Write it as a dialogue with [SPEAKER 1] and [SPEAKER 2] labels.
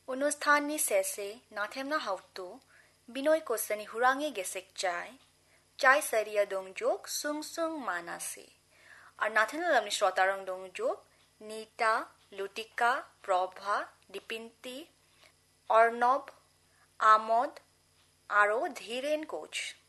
[SPEAKER 1] অনুষ্ঠাননি শেষে নাথেমনা হাউতু বিনয় কোসানি হুরাঙে গেসেক চাই সারিয়া দংজোক সুং সুং মানাসি আর নাথেনালামনি শ্রোতারং দংজোক নীতা লুটিকা প্রভা দীপিন্তি অর্ণব আমোদ আরও ধীরেন কোচ